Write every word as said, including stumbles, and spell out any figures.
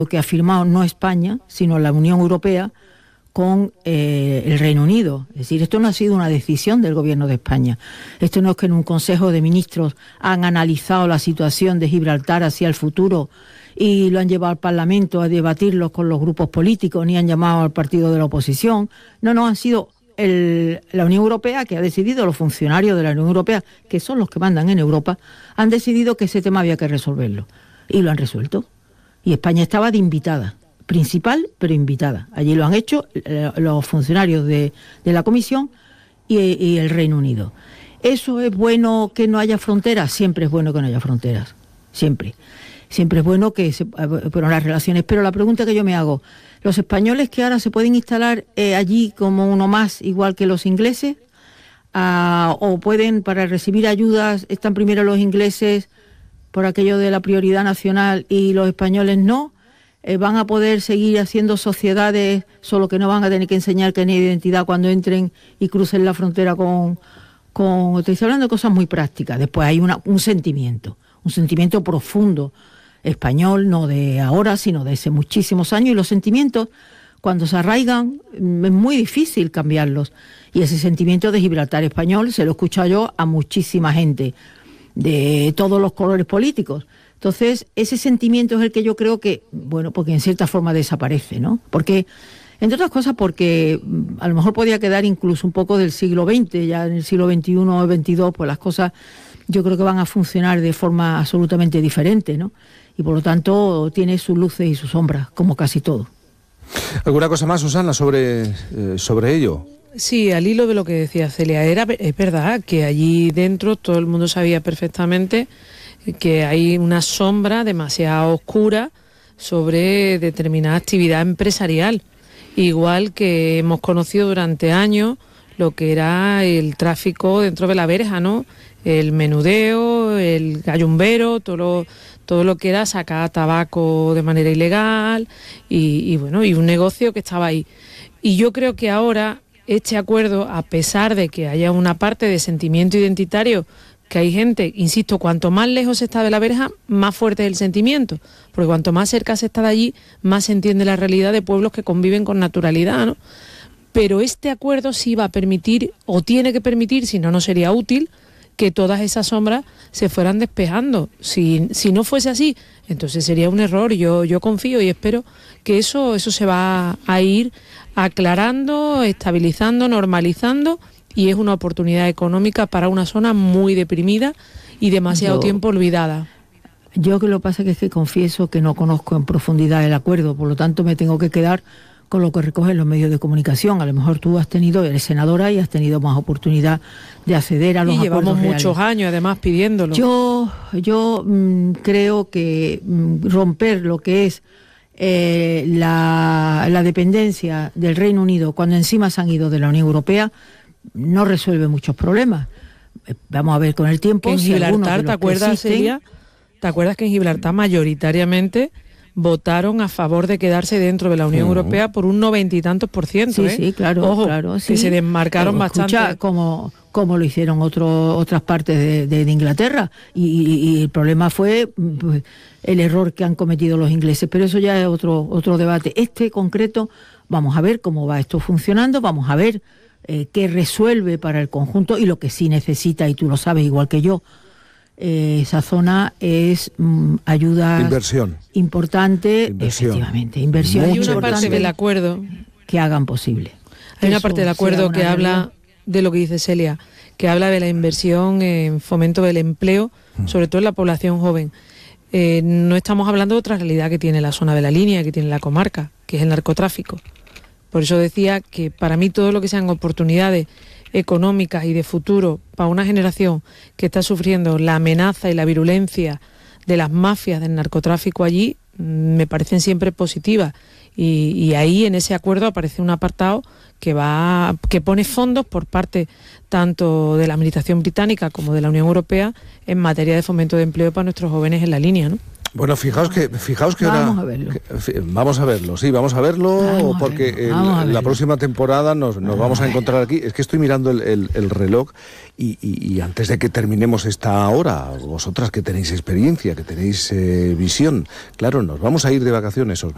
que ha firmado no España, sino la Unión Europea con eh, el Reino Unido. Es decir, esto no ha sido una decisión del Gobierno de España. Esto no es que en un Consejo de Ministros han analizado la situación de Gibraltar hacia el futuro y lo han llevado al Parlamento a debatirlo con los grupos políticos, ni han llamado al partido de la oposición. No, no, han sido el, la Unión Europea que ha decidido, los funcionarios de la Unión Europea, que son los que mandan en Europa, han decidido que ese tema había que resolverlo. Y lo han resuelto. Y España estaba de invitada. Principal, pero invitada. Allí lo han hecho eh, los funcionarios de, de la Comisión y, y el Reino Unido. ¿Eso es bueno que no haya fronteras? Siempre es bueno que no haya fronteras. Siempre. Siempre es bueno que se pero las relaciones. Pero la pregunta que yo me hago, ¿los españoles que ahora se pueden instalar eh, allí como uno más, igual que los ingleses? Ah, ¿O pueden, para recibir ayudas, están primero los ingleses por aquello de la prioridad nacional y los españoles no? Eh, van a poder seguir haciendo sociedades, solo que no van a tener que enseñar que tienen identidad cuando entren y crucen la frontera con... con estoy hablando de cosas muy prácticas. Después hay una, un sentimiento, un sentimiento profundo español, no de ahora, sino de hace muchísimos años, y los sentimientos, cuando se arraigan, es muy difícil cambiarlos. Y ese sentimiento de Gibraltar español se lo he escuchado yo a muchísima gente, de todos los colores políticos. Entonces, ese sentimiento es el que yo creo que, bueno, porque en cierta forma desaparece, ¿no? Porque, entre otras cosas, porque a lo mejor podía quedar incluso un poco del siglo veinte, ya en el siglo veintiuno o veintidós, pues las cosas yo creo que van a funcionar de forma absolutamente diferente, ¿no? Y por lo tanto tiene sus luces y sus sombras, como casi todo. ¿Alguna cosa más, Susana, sobre, eh, sobre ello? Sí, al hilo de lo que decía Celia, era, es verdad que allí dentro todo el mundo sabía perfectamente que hay una sombra demasiado oscura sobre determinada actividad empresarial, igual que hemos conocido durante años lo que era el tráfico dentro de la verja, ¿no? El menudeo, el gallumbero, todo lo, todo lo que era sacar tabaco de manera ilegal y, y bueno, y un negocio que estaba ahí. Y yo creo que ahora este acuerdo, a pesar de que haya una parte de sentimiento identitario, que hay gente, insisto, cuanto más lejos se está de la verja, más fuerte es el sentimiento, porque cuanto más cerca se está de allí, más se entiende la realidad de pueblos que conviven con naturalidad, ¿no? Pero este acuerdo sí va a permitir, o tiene que permitir, si no, no sería útil, que todas esas sombras se fueran despejando. Si, si no fuese así, entonces sería un error. Yo, yo confío y espero que eso, eso se va a ir aclarando, estabilizando, normalizando, y es una oportunidad económica para una zona muy deprimida y demasiado yo, tiempo olvidada. Yo que lo que pasa es que confieso que no conozco en profundidad el acuerdo, por lo tanto me tengo que quedar con lo que recogen los medios de comunicación. A lo mejor tú has tenido, eres senadora y has tenido más oportunidad de acceder a los acuerdos reales. Y llevamos muchos años además pidiéndolo. Yo, yo mmm, creo que mmm, romper lo que es eh, la, la dependencia del Reino Unido cuando encima se han ido de la Unión Europea no resuelve muchos problemas. Vamos a ver con el tiempo. En si Gibraltar, ¿te acuerdas, Celia? ¿Te acuerdas que en Gibraltar mayoritariamente votaron a favor de quedarse dentro de la Unión uh-huh. Europea por un noventa y tantos por ciento? Sí, ¿eh? sí, claro, Ojo, claro. Sí. Que se desmarcaron Pero bastante. Escucha, como, como lo hicieron otro, otras partes de, de, de Inglaterra. Y, y, y el problema fue pues, el error que han cometido los ingleses. Pero eso ya es otro, otro debate. Este concreto, vamos a ver cómo va esto funcionando, vamos a ver Eh, que resuelve para el conjunto, y lo que sí necesita, y tú lo sabes igual que yo, eh, esa zona es mm, ayuda inversión importante, inversión. efectivamente, inversión. Hay una parte del acuerdo que hagan posible. Hay una parte del acuerdo que habla de lo que dice Celia, que habla de la inversión en fomento del empleo, sobre todo en la población joven. Eh, no estamos hablando de otra realidad que tiene la zona de la línea, que tiene la comarca, que es el narcotráfico. Por eso decía que para mí todo lo que sean oportunidades económicas y de futuro para una generación que está sufriendo la amenaza y la virulencia de las mafias del narcotráfico allí, me parecen siempre positivas. Y, y ahí en ese acuerdo aparece un apartado que va que pone fondos por parte tanto de la Administración británica como de la Unión Europea en materia de fomento de empleo para nuestros jóvenes en la línea, ¿no? Bueno, fijaos que fijaos que vamos ahora a verlo. Que, vamos a verlo, sí, vamos a verlo vamos porque a verlo, vamos el, a verlo. la próxima temporada nos, nos vamos a encontrar aquí. Es que estoy mirando el, el, el reloj y, y, y antes de que terminemos esta hora, vosotras que tenéis experiencia, que tenéis eh, visión, claro, nos vamos a ir de vacaciones, os